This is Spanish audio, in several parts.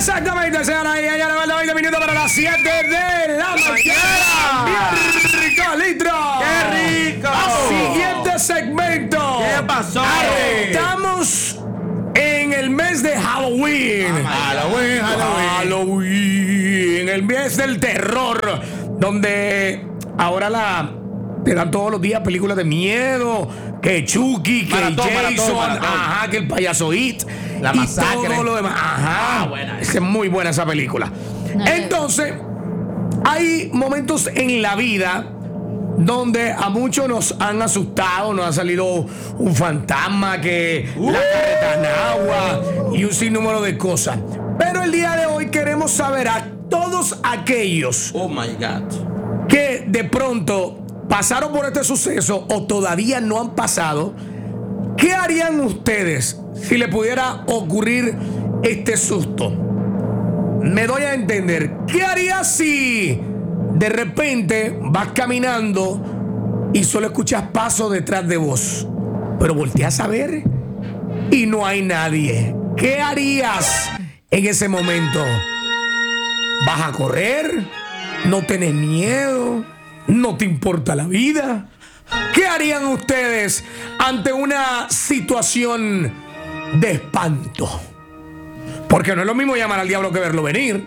Exactamente, señora, ya le faltan 20 minutos para las 7 de la mañana. ¡Qué rico, litro! ¡Qué rico! Siguiente segmento. ¿Qué pasó? Estamos en el mes de Halloween. Halloween, el mes del terror, donde ahora te dan todos los días películas de miedo, que Chucky, que Jason, ajá, que el payaso It, La masacre, y todo lo demás. Ajá, buena. es muy buena esa película. Entonces, hay momentos en la vida donde a muchos nos han asustado, nos ha salido un fantasma, que la carreta en agua y un sinnúmero de cosas. Pero el día de hoy queremos saber a todos aquellos Oh my God. que de pronto pasaron por este suceso o todavía no han pasado. ¿Qué harían ustedes si le pudiera ocurrir este susto? Me doy a entender. ¿Qué harías si de repente vas caminando y solo escuchas pasos detrás de vos, pero volteas a ver y no hay nadie? ¿Qué harías en ese momento? ¿Vas a correr? ¿No tenés miedo? ¿No te importa la vida? ¿Qué harían ustedes ante una situación de espanto? Porque no es lo mismo llamar al diablo que verlo venir.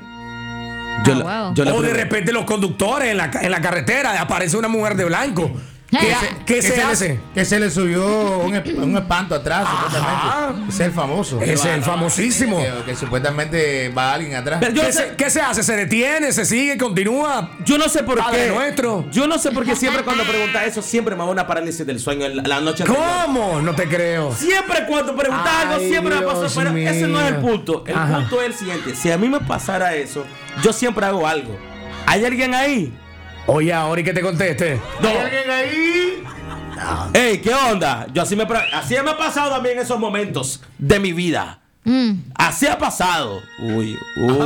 O de repente los conductores en la carretera aparece una mujer de blanco. ¿Qué se hace? Que se le subió un espanto atrás, supuestamente. Ese es el famoso. Ese es el famosísimo. Que supuestamente va alguien atrás. ¿Qué se hace? ¿Se detiene? ¿Se sigue? ¿Continúa? Yo no sé por Padre qué. nuestro. Yo no sé por qué siempre cuando pregunta eso, siempre me da una parálisis del sueño la noche anterior. ¿Cómo? No te creo. Siempre cuando pregunta algo, siempre me pasa. Dios Pero mío. ese no es el punto. El Ajá. punto es el siguiente. Si a mí me pasara eso, yo siempre hago algo. ¿Hay alguien ahí? Oye, ahora y que te conteste. No. ¿Hay alguien ahí? Ey, ¿qué onda? Así me ha pasado también en esos momentos de mi vida. Así ha pasado. Uy.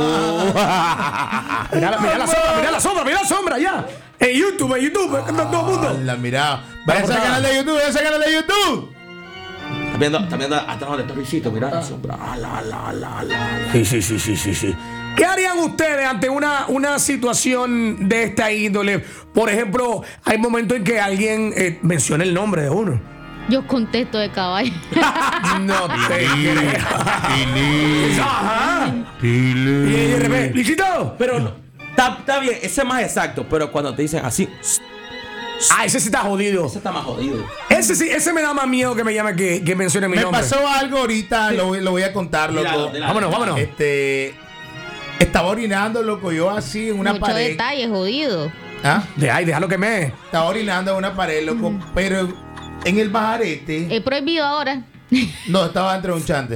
Mira la sombra ya. En YouTube, todo el mundo. La mirada. Vaya ese canal de YouTube, Está viendo hasta donde está Luisito, mira la sombra. Sí. ¿Qué harían ustedes ante una situación de esta índole? Por ejemplo, hay momentos en que alguien menciona el nombre de uno. Yo contesto de caballo. No te creo. Ajá. Y de repente, Luisito. Pero no, está bien, ese es más exacto. Pero cuando te dicen así, Ese sí está jodido. ese está más jodido. Ese sí, ese me da más miedo que me llame que mencione mi Me nombre. pasó algo ahorita, lo voy a contar, loco. Vámonos. Estaba orinando, loco, yo así en una Mucho pared. detalle, jodido. ¿Ah? Déjalo que me. Estaba orinando en una pared, loco, pero en el bajarete. Es prohibido ahora. No, estaba dentro de un chante.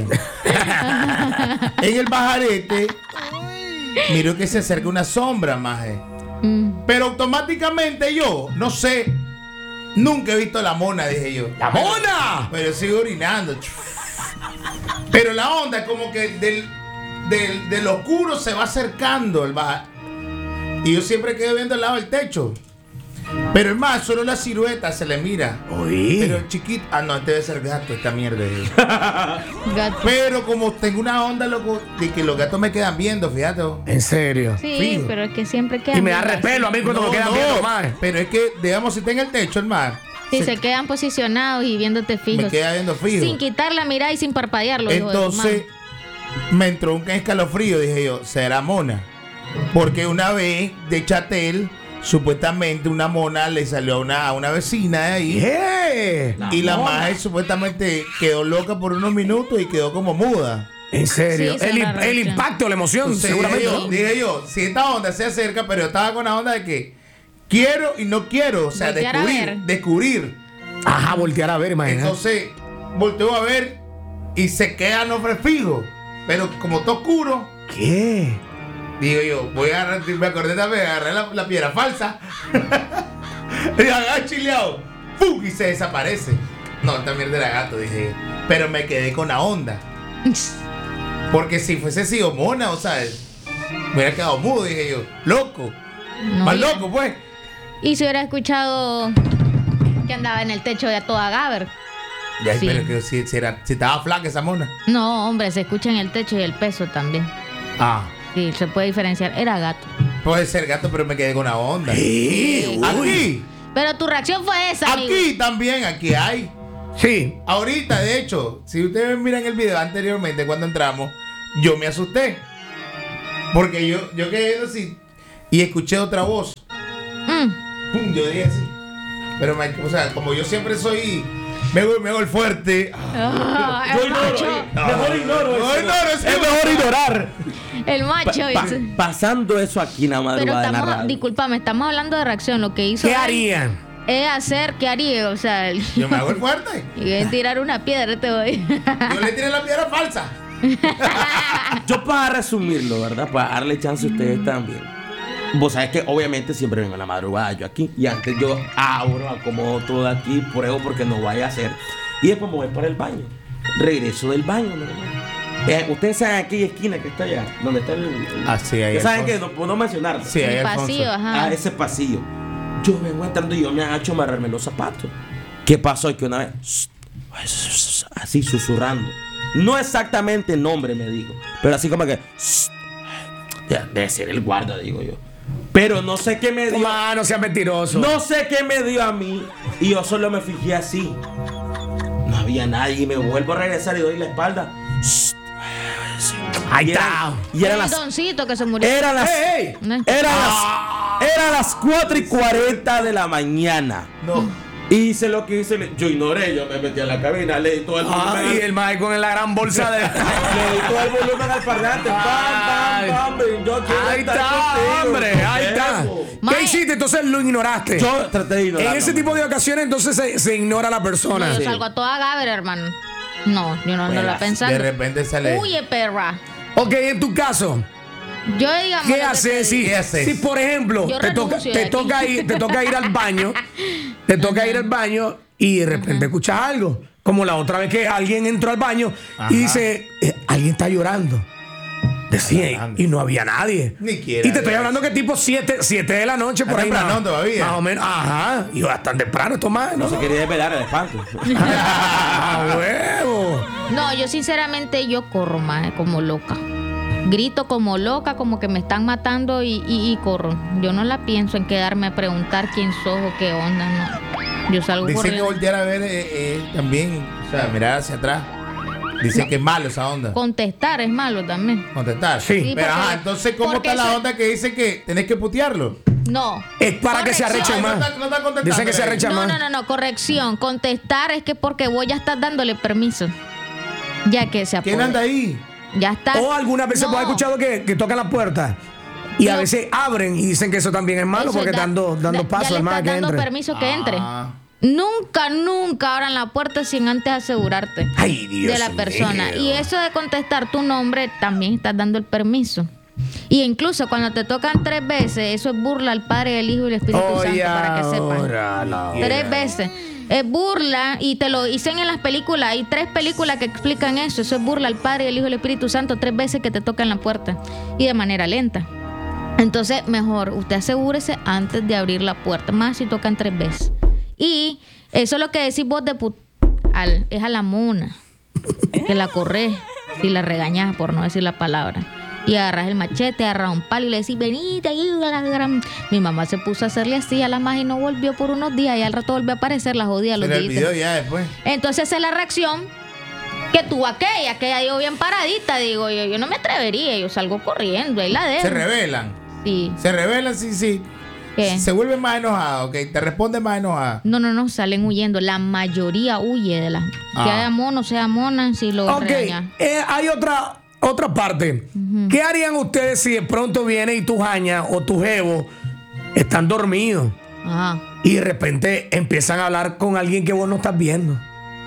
En el bajarete, miro que se acerca una sombra, maje. Pero automáticamente yo, no sé, nunca he visto la mona, dije yo. ¡La mona! Pero sigo orinando. Pero la onda es como que del oscuro se va acercando el bajar. Y yo siempre quedo viendo al lado del techo. Pero es más, solo la silueta se le mira. Oye. Pero chiquito. Ah, no, este debe ser gato, esta mierda. Gato. Pero como tengo una onda, loco, de que los gatos me quedan viendo, fíjate. En serio. Sí, Fijo. pero es que siempre quedan. Y me da viendo repelo a mí cuando No, me quedan no, viendo más. pero es que, digamos, si está en el techo, el mar, así. Sí, se quedan posicionados y viéndote me fijos. queda viendo fijo. Sin quitar la mirada y sin parpadear los hijos de tu Entonces, me entró un escalofrío, dije yo, será mona. Porque una vez de Chatel, supuestamente una mona le salió a una vecina de ahí. ¿Qué? Y la maje supuestamente quedó loca por unos minutos y quedó como muda. En serio. Sí, el raro, impacto, la emoción, Entonces, seguramente. dije yo, si esta onda se acerca, pero yo estaba con la onda de que quiero y no quiero, o sea, Voltear a ver. descubrir. Ajá, voltear a ver, imagínate. Entonces, volteo a ver y se queda no fijo. Pero como todo oscuro, ¿Qué? digo yo, voy a agarrar, me acordé también, agarré la piedra falsa. Y agarré chileado. ¡Pum! Y se desaparece. No, esta mierda era gato, dije. Pero me quedé con la onda. Porque si fuese sido mona, o sea, me hubiera quedado mudo, dije yo. Loco. No, Más ya. loco, pues. Y si hubiera escuchado que andaba en el techo de toda Gaber. Ya, Sí. pero que si estaba flaca esa mona. No, hombre, se escucha en el techo y el peso también. Ah. Sí, se puede diferenciar. Era gato. Puede ser gato, pero me quedé con la onda. Sí, Aquí. Pero tu reacción fue esa, amigo. Aquí también, aquí hay. Sí. Ahorita, de hecho, si ustedes miran el video anteriormente cuando entramos, yo me asusté. Porque yo quedé así y escuché otra voz. Pum, yo dije así. Pero, o sea, como yo siempre soy... Me hago el fuerte. Yo ignoro. Mejor ignoro. No, ignoro, sí, Es mejor ignorar. El macho. dice. Pasando eso aquí en la Pero madrugada de la estamos, radio. discúlpame, estamos hablando de reacción. Lo que hizo ¿Qué él harían? es hacer, ¿qué haría? O sea, Yo me hago el fuerte. y voy a tirar una piedra, te voy. Yo le tiré la piedra falsa. Yo para resumirlo, ¿verdad? Para darle chance a ustedes también. Vos sabés que obviamente siempre vengo en la madrugada yo aquí. Y antes yo abro, acomodo todo aquí, pruebo porque no vaya a hacer. Y después me voy para el baño. Regreso del baño, normal. Ustedes saben aquella esquina que está allá, donde está el... Así ahí. ¿Ustedes saben que no puedo mencionarlo? Sí, ahí El Alfonso. pasillo, ajá. A ese pasillo. Yo vengo entrando y yo me agacho a amarrarme los zapatos. ¿Qué pasó? Que una vez, así susurrando. No exactamente el nombre, me digo, pero así como que, ya, debe ser el guarda, digo yo. Pero no sé qué me dio. No seas mentiroso. No sé qué me dio a mí. Y yo solo me fijé así. No había nadie. Y me vuelvo a regresar y doy la espalda. Ahí Y está. eran El las doncito que se murió. Eran las, ¡Ey! eran las 4:40 de la mañana. No. Hice lo que hice. Yo ignoré, yo me metí a la cabina, le di todo el volumen. Ay, el mae con la gran bolsa de. Le di todo el volumen al parlante. Ay. Bam. Yo quiero Ahí estar está, contigo, hombre. Ahí está. Evo. ¿Qué Mae. hiciste? Entonces lo ignoraste. Yo traté de ignorarlo. En ese tipo de ocasiones, entonces se ignora a la persona. Yo Sí. salgo a toda Gaber, hermano. No, yo no lo pensando. De repente sale. Huye, perra. Ok, en tu caso, Yo, digamos. ¿qué lo que haces te si, ¿Qué haces? si, por ejemplo, Yo te toca, renuncio de aquí. te toca ir al baño, te toca ir al baño y de repente escuchas algo? Como la otra vez que alguien entró al baño Ajá. y dice, alguien está llorando. Decía, llorando. y no había nadie. Ni quiera Y te estoy Dios. hablando que tipo 7 de la noche por Está ahí. tempranón más- todavía. Más o menos. Ajá. Y bastante temprano esto más. No se quería desvelar el espanto. ¡Ah, huevo! No, yo sinceramente yo corro más como loca. Grito como loca, como que me están matando y corro. Yo no la pienso en quedarme a preguntar quién sos o qué onda, no. Yo salgo Dicen que corriendo. voltear a ver también, o sea, mirar hacia atrás. Dicen que es malo esa onda. Contestar es malo también. Contestar. Sí. Sí, Pero porque- ajá, entonces, ¿cómo porque está la eso- onda que dice que tenés que putearlo? No. Es para que se Corrección. arrechen Ay, no más. está- no está contestando Dicen que se ahí. arrechan No, más. no, corrección. Contestar es que porque vos ya estás dándole permiso. Ya que se ¿Quién apodera. anda ahí? Ya está. O algunas veces No. vos has escuchado que tocan la puerta y a Pero- veces abren y dicen que eso también es malo Eso porque da- dando ya paso le al más estás que dando entre. permiso que entre. Ah. Nunca abran la puerta sin antes asegurarte Ay, Dios de la persona. mío. Y eso de contestar tu nombre también estás dando el permiso. Y incluso cuando te tocan 3 veces, eso es burla al Padre, del Hijo y del Espíritu Santo, para que sepan. ahora la- 3 veces. Es burla, y te lo dicen en las películas. Hay 3 películas que explican eso. Eso es burla al Padre, del Hijo y del Espíritu Santo 3 veces que te tocan la puerta. Y de manera lenta. Entonces, mejor, usted asegúrese antes de abrir la puerta. Más si tocan 3 veces. Y eso es lo que decís vos de es a la mona. Que la corres y la regañas, por no decir la palabra. Y agarras el machete, agarras un palo y le decís, venite ahí. Mi mamá se puso a hacerle así a la magia y no volvió por unos días. Y al rato volvió a aparecer la jodida Se los le días. olvidó ya después. Entonces esa es la reacción que tuvo aquella digo bien paradita, digo yo no me atrevería, yo salgo corriendo, ahí la dejo. Se rebelan. Sí. Se rebelan, sí. ¿Qué? Se vuelve más enojada, ok. Te responde más enojada. No, salen huyendo. La mayoría huye de las. Que Ah. haya mono, sea mona, si lo Ok, regañas. hay otra parte. ¿Qué harían ustedes si de pronto viene y tu jaña o tu jevo están dormidos Ajá. y de repente empiezan a hablar con alguien que vos no estás viendo?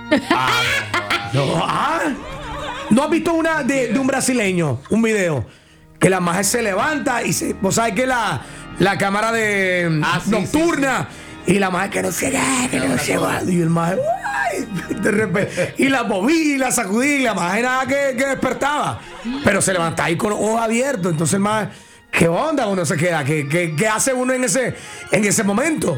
¿No has visto una de un brasileño, un video? Que la maje se levanta y vos sabés que la cámara de Sí, nocturna y la maje que no sé qué, que no sé cuál. Y el maje, ¡ay! De repente, y la moví y la sacudí y la maje nada que despertaba. Pero se levanta ahí con los ojos abiertos. Entonces el maje, ¿qué onda uno se queda? ¿Qué hace uno en ese momento?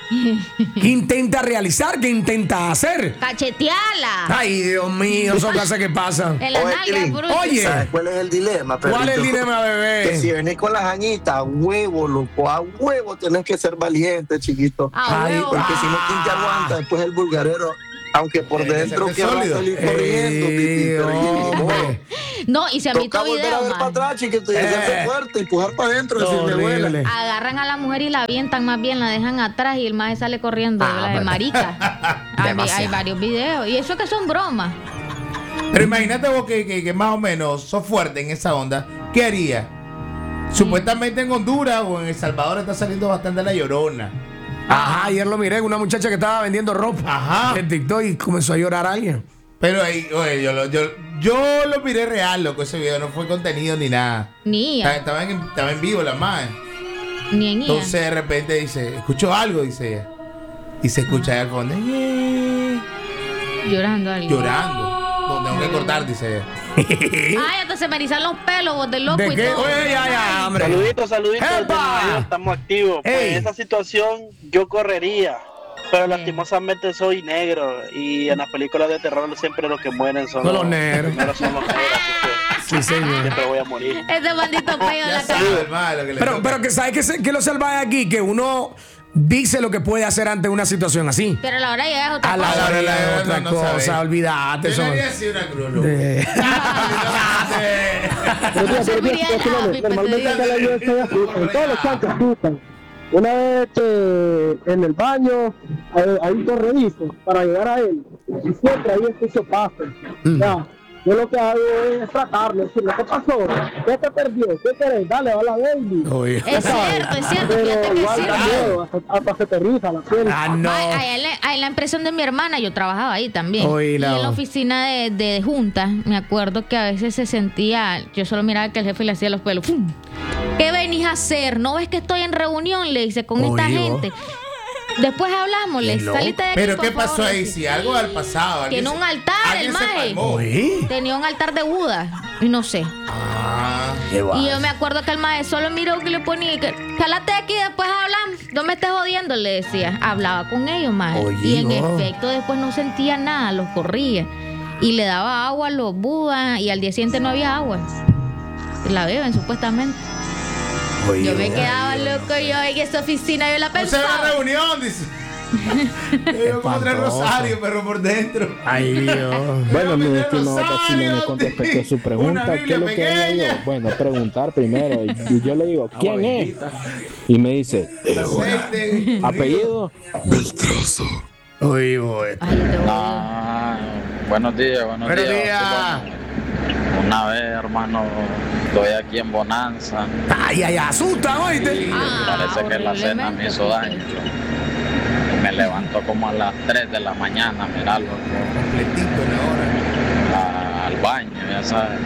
¿Qué intenta realizar? ¿Qué intenta hacer? Cacheteala. Ay, Dios mío, eso cosas que pasan. En la Oye, nalga, Cris, bruto. Oye. ¿sabes cuál es el dilema, perrito? ¿Cuál es el dilema, Que si bebé? venís con las añitas, a huevo, loco, a huevo tenés que ser valiente, chiquito. Ah, Ay, huevo. Porque si no, ¿quién te aguanta? Después el vulgarero, aunque por Tiene que dentro ser quiera sólido. salir corriendo, pero hombre. No, y se toca amito volver a video, ver para man. atrás, chiquito, y hacerse fuerte, empujar para adentro, decirle, Horrible. vuela. Agarran a la mujer y la avientan más bien, la dejan atrás y el maje sale corriendo, la de pero- marica. Hay Demasiado. varios videos. Y eso que son bromas. Pero imagínate vos que más o menos sos fuerte en esa onda. ¿Qué haría? Supuestamente en Honduras o en El Salvador está saliendo bastante la Llorona. Ajá, ayer lo miré, una muchacha que estaba vendiendo ropa Ajá. en TikTok y comenzó a llorar alguien. Pero ahí, oye, yo lo miré real, loco, ese video. No fue contenido ni nada. Ni ella, Estaba en vivo la madre. ni en ella. Entonces de repente dice, escuchó algo, dice ella. Y se escucha ahí al fondo, Llorando algo. llorando. No, tengo que cortar, dice ella. Ay, hasta se me erizan los pelos, vos de loco ¿De y qué? todo. Oye, ya, hombre. Saluditos desde ¡Epa! Nueva York, estamos activos. Pues Ey. en esa situación yo correría, pero lastimosamente soy negro y en las películas de terror siempre los que mueren son Son los negros. primero son los negros, así Sí, que señor. siempre voy a morir. Ese maldito peo de Ya la cara. sabe, hermano, lo que le Pero, toca. pero que sabes que lo salvaje aquí, que uno dice lo que puede hacer ante una situación así. Pero a la hora ya es otra A la cosa. hora de no, otra no cosa, sabe. olvídate. Yo Eso. le haría así una cruz, loco. De- Serviría de happy, pues, te digo. Normalmente acá la vida se asustan, todos los chanchos asustan. Una vez en el baño hay un corredizo para llegar a él y siempre hay un piso paso. Ya, yo lo que hago es tratarlo, decirle, ¿qué pasó? ¿Qué te perdió? ¿Qué querés? Dale, va la baby. Oye. Es cierto, fíjate Pero que igual sí. da miedo, hasta se te riza la piel. Ah, no. Ay, en la impresión de mi hermana, yo trabajaba ahí también. Oye, y la- en la oficina de junta, me acuerdo que a veces se sentía, yo solo miraba que el jefe le hacía los pelos. ¡Pum! ¿Qué venís a hacer? ¿No ves que estoy en reunión? Le dice con esta Oye, gente. Después hablamos, le dice, salite de aquí. Pero por ¿qué pasó favor", le ahí? dice. Si algo al pasado. alguien Tiene se- un altar, alguien el se maje. palmó. Oye. Tenía un altar de Buda. Y no sé. Ah, Y yo me acuerdo que el maestro solo miró que le ponía y que jálate aquí, después hablamos. No me estés jodiendo, le decía. Hablaba con ellos, más. Oye, Y en no. efecto, después no sentía nada, los corría. Y le daba agua a los budas y al día siguiente no había agua. La beben, supuestamente. Oye, Yo me quedaba loco, yo en esa oficina, yo la no se ve pensaba. la reunión, dice. Yo como tres Espantoso. rosarios, pero por dentro. Ay, Dios. Bueno, mi Rosario, estimado Tachino, me contestó su pregunta. una ¿Qué Biblia es lo que hago pequeña. yo? Bueno, preguntar primero. Y yo le digo, ¿quién es? Y me dice, Aceite, apellido. Oye, oye. Ay, te odio. Buenos días, Buenos días. Una vez, hermano, estoy aquí en Bonanza Ay, ay, asusta, oíste. y parece que la cena me hizo daño. Y me levantó como a las 3 de la mañana, mirarlo completito en la hora. al baño, ya sabes.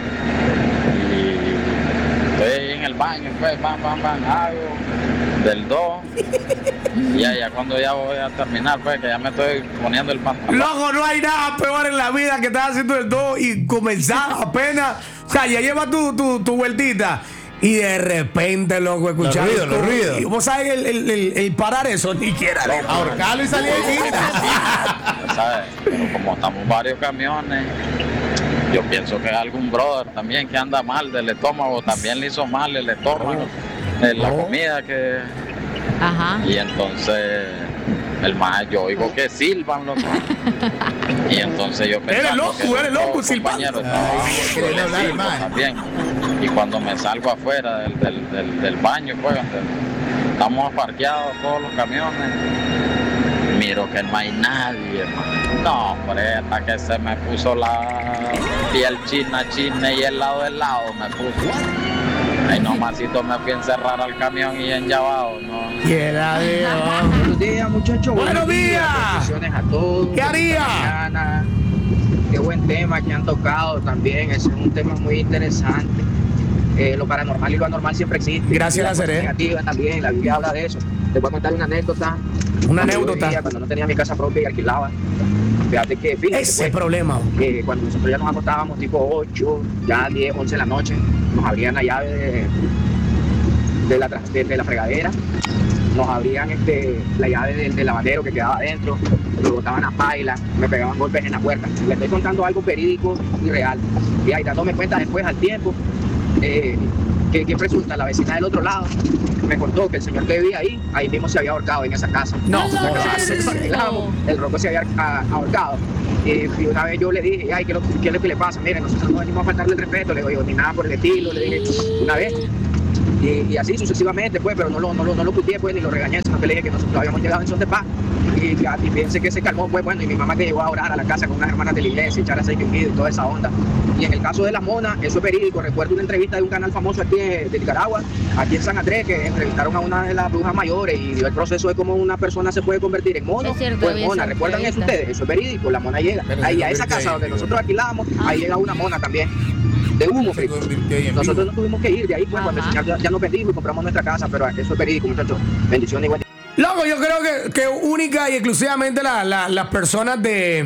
Y estoy ahí en el baño, pues, hago del 2. Y ya cuando ya voy a terminar, pues, que ya me estoy poniendo el pantalón. Loco, no hay nada peor en la vida que estar haciendo el 2 y comenzar apenas. O sea, ya lleva tu vueltita. Y de repente, loco, escuchar. Los ruidos. Y vos sabes el parar eso, ni quiera. Ahorcarlo y salir de aquí. Ya sabes, pero como estamos varios camiones, yo pienso que algún brother también que anda mal del estómago, también le hizo mal el estómago, la comida que... Ajá. Y entonces, el más yo oigo que silban, loco. Y entonces yo pensando que eres loco, los silbando. compañeros estaban quería hablar, silbo hermano. también. Y cuando me salgo afuera del baño, pues, donde estamos parqueados todos los camiones, miro que no hay nadie, hermano. No, hombre, hasta que se me puso la piel china y el lado del lado me puso. Ahí nomasito me fui a encerrar al camión y en Yabao, ¿no? Quiera Dios. Buenos días, muchachos. Buenos días. Bendiciones a todos. ¿Qué haría? Mañana. Qué buen tema que han tocado también. Ese es un tema muy interesante. Lo paranormal y lo anormal siempre existe. Gracias, Y las cosas Lazaret. negativas también. La Biblia habla de eso. Les voy a contar una anécdota. Una Cuando yo anécdota. vivía, Cuando no tenía mi casa propia y alquilaba. Fíjate que, Ese problema. que cuando nosotros ya nos acostábamos tipo 8, ya 10, 11 de la noche, nos abrían la llave de la fregadera nos abrían la llave del lavadero que quedaba adentro, nos botaban a paila, me pegaban golpes en la puerta. Le estoy contando algo verídico y real. Y ahí dándome cuenta después al tiempo, que resulta la vecina del otro lado me contó que el señor que vivía ahí mismo se había ahorcado en esa casa. No, el roco se había ahorcado. Y una vez yo le dije, ay, ¿qué es lo que le pasa? Mire, nosotros no venimos a faltarle el respeto, le digo, ni nada por el estilo, le dije una vez. Y así sucesivamente, pues, pero no lo puteé, pues, ni lo regañé, sino que le dije que nosotros habíamos llegado en son de paz. Y fíjense que se calmó, pues, bueno, y mi mamá que llegó a orar a la casa con unas hermanas de la iglesia, echar aceite ungido y toda esa onda. Y en el caso de las monas, eso es verídico. Recuerdo una entrevista de un canal famoso aquí de Nicaragua, aquí en San Andrés, que entrevistaron a una de las brujas mayores y dio el proceso de cómo una persona se puede convertir en mono o en mona. ¿Recuerdan eso ustedes? Eso es verídico, la mona llega. Ahí a esa casa donde nosotros alquilábamos, ahí llega una mona también. De humo, frico. Nosotros no tuvimos que ir de ahí, pues, cuando el señor ya nos bendijo y compramos nuestra casa, pero eso es verídico, muchachos. Bendiciones y buen día. Loco, yo creo que única y exclusivamente las personas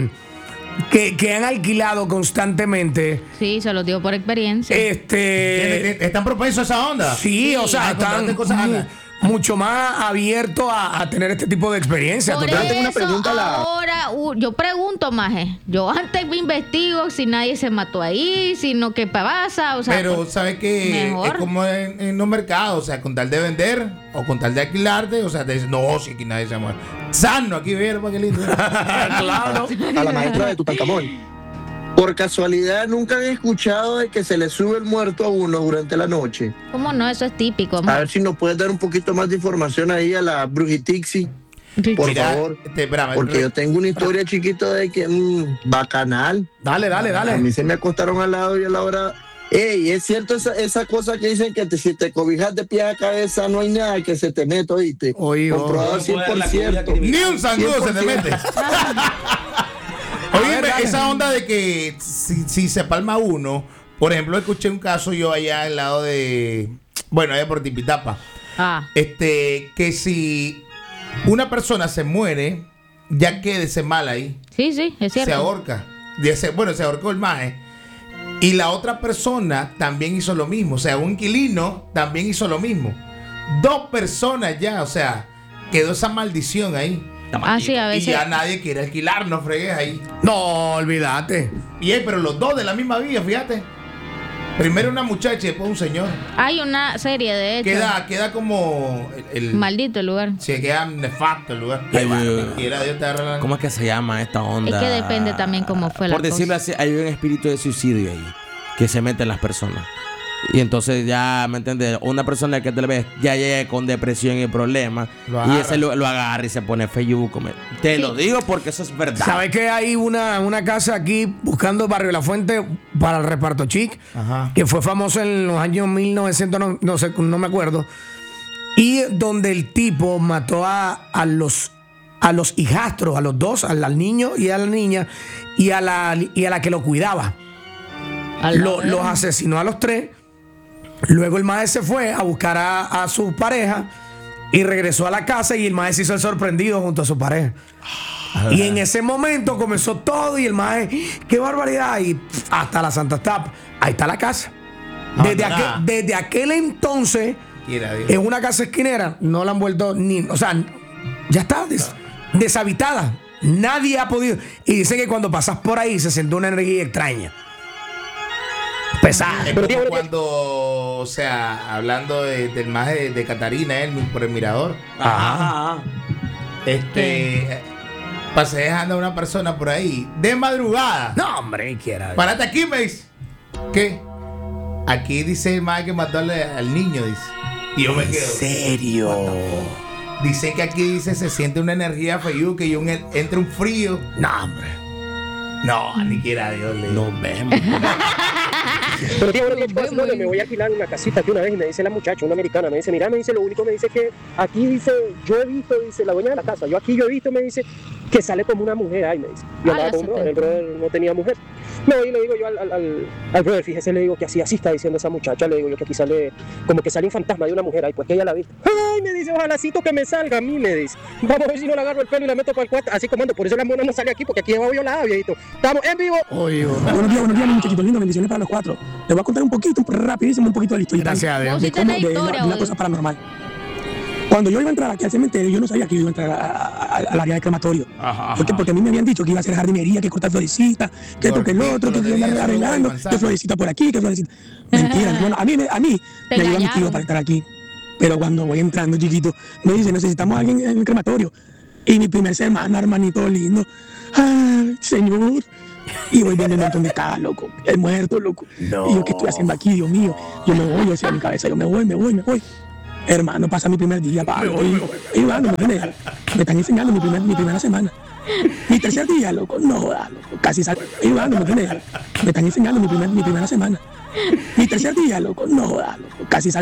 que han alquilado constantemente. Sí, se los digo por experiencia. ¿Están propensos a esa onda? Sí, o sea, están mucho más abiertos a tener este tipo de experiencias. Por Total. eso ahora yo pregunto, maje. Yo antes me investigo si nadie se mató ahí, sino qué pasa. O sea, pero ¿sabes qué? Es como en los mercados, o sea, con tal de vender o con tal de alquilarte, o sea, te dicen, no, si aquí nadie se muere. Sano, aquí vieron, qué lindo. Claro. A la maestra de Tutankamón. Por casualidad, ¿nunca han escuchado de que se le sube el muerto a uno durante la noche? ¿Cómo no? Eso es típico. A ver si nos puedes dar un poquito más de información ahí a la Brujitixi, por favor. Porque yo tengo una historia chiquita de que bacanal. Dale. A mí se me acostaron al lado y a la hora... Ey, es cierto esa cosa que dicen que si te cobijas de pie a cabeza no hay nada que se te mete, ¿oíste? Comprobado al 100%. Ni un zancudo se te mete. Oye, esa onda de que si se palma uno, por ejemplo, escuché un caso yo allá al lado de, allá por Tipitapa, que si una persona se muere, ya quédese mal ahí. Sí, es cierto. Se ahorca. Se ahorcó el maje. Y la otra persona también hizo lo mismo. O sea, un inquilino también hizo lo mismo. 2 personas ya, o sea, quedó esa maldición ahí. Sí, a veces. Y ya nadie quiere alquilar, no fregues ahí. No, olvídate. Pero los dos de la misma vía, fíjate. Primero una muchacha y después un señor. Hay una serie de hecho. Queda como el maldito el lugar. Sí, queda nefasto el lugar. ¿Cómo es que se llama esta onda? Es que depende también cómo fue la cosa. Por decirlo así, hay un espíritu de suicidio ahí que se mete en las personas. Y entonces ya, ¿me entiendes? Una persona que tal vez ya llegue con depresión y problemas y ese lo agarra y se pone Facebook. Te lo digo porque eso es verdad. ¿Sabes que hay una casa aquí buscando Barrio La Fuente para el reparto chic? Ajá. Que fue famoso en los años 1900, no me acuerdo. Y donde el tipo mató a los hijastros, a los dos, al niño y a la niña, y a la que lo cuidaba. Los asesinó a los 3. Luego el maestro se fue a buscar a su pareja y regresó a la casa y el maestro se hizo el sorprendido junto a su pareja. Y en ese momento comenzó todo y el maestro, ¡qué barbaridad! Y hasta la Santa Tapa. Ahí está la casa. Desde aquel entonces, es una casa esquinera, no la han vuelto ya está deshabitada. Nadie ha podido. Y dicen que cuando pasas por ahí se siente una energía extraña. Pesada. Es como cuando, hablando del maje de Catarina, por el mirador. Ajá. Pasé dejando a una persona por ahí de madrugada. No, hombre, quiera. Párate aquí, me dice. ¿Qué? Aquí dice el maje que mató al niño, dice. Y yo me quedo. ¿En serio? Dice que aquí se siente una energía feyuca y entra un frío. No, hombre. No, ni quiera Dios le. Nos vemos. Pero tío, me voy a alquilar una casita aquí una vez y me dice la muchacha, una americana, me dice, mira, lo único me dice que aquí dice, yo he visto, dice la dueña de la casa, yo he visto, me dice, que sale como una mujer ahí, me dice. Yo andaba con un brother, el brother no tenía mujer. No, y le digo yo al brother, fíjese, le digo que así está diciendo esa muchacha, le digo yo que aquí sale, como que sale un fantasma de una mujer ahí, pues que ella la vi. Ay, me dice, ojalacito que me salga a mí, me dice. Vamos a ver si no le agarro el pelo y la meto para el cuarto, así como ando, por eso la mona no sale aquí, porque aquí llevo violada, viejito. Estamos en vivo. Buenos días, muchachitos lindos, bendiciones para los 4. Les voy a contar rapidísimo un poquito de la historia. Gracias a Dios. De una cosa paranormal. Cuando yo iba a entrar aquí al cementerio, yo no sabía que iba a entrar al área de crematorio. Porque a mí me habían dicho que iba a hacer jardinería, que cortar florecitas, que esto, que el otro, que iba a arreglando, que florecita por aquí, que florecita. Mentira. Bueno, a mí me ayuda mi tío para estar aquí. Pero cuando voy entrando, chiquito, me dice, necesitamos a alguien en el crematorio. Y mi primer semana, hermanito lindo. Ay, señor. Y voy viendo un montón de cajas, loco. El muerto, loco. No. Y yo, ¿qué estoy haciendo aquí, Dios mío? Yo me voy, yo decía en mi cabeza, yo me voy. Hermano, pasa mi primer día, Pablo. Me están enseñando mi primera semana. Mi tercer día, loco, no jodas, loco. Casi salgo. Me están enseñando mi primera semana. Mi tercer día, loco, no jodas, loco. Casi salgo.